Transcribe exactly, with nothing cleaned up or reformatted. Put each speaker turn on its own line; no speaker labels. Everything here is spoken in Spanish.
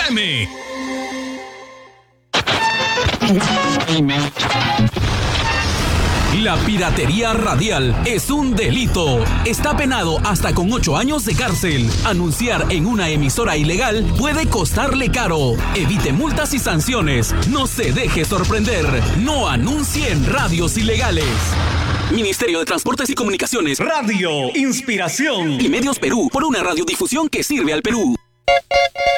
M. La piratería radial es un delito. Está penado hasta con ocho años de cárcel. Anunciar en una emisora ilegal puede costarle caro. Evite multas y sanciones. No se deje sorprender. No anuncie en radios ilegales. Ministerio de Transportes y Comunicaciones.
Radio Inspiración
Y Medios Perú, por una radiodifusión que sirve al Perú.